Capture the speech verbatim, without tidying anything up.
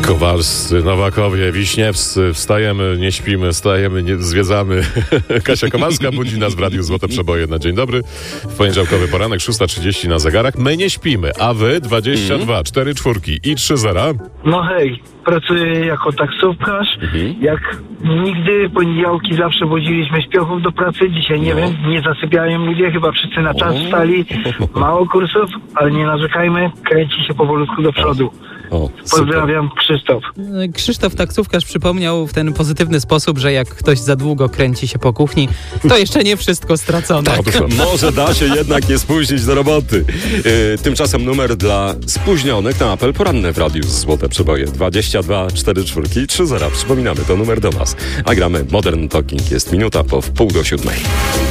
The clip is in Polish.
Kowalscy, Nowakowie, Wiśniewscy, wstajemy, nie śpimy, wstajemy, nie zwiedzamy. Kasia Kowalska budzi nas w Radiu Złote Przeboje na dzień dobry. W poniedziałkowy poranek, szósta trzydzieści na zegarach. My nie śpimy, a wy dwadzieścia dwa, cztery czwórki i trzy zera. No hej, pracuję jako taksówkarz. Mhm. Jak nigdy, poniedziałki zawsze wodziliśmy śpiochów do pracy. Dzisiaj nie no. wiem, nie zasypiają ludzie, chyba wszyscy na czas wstali. Mało kursów, ale nie narzekajmy, kręci się powolutku do przodu. O, pozdrawiam, Krzysztof. Krzysztof taksówkarz przypomniał w ten pozytywny sposób, że jak ktoś za długo kręci się po kuchni, to jeszcze nie wszystko stracone. Tak, może da się jednak nie spóźnić do roboty. Yy, tymczasem numer dla spóźnionych na apel poranny w Radiu Złote Przeboje dwadzieścia dwa, cztery czwórki, trzy zera. Przypominamy, to numer do was. A gramy Modern Talking. Jest minuta po wpół do siódmej.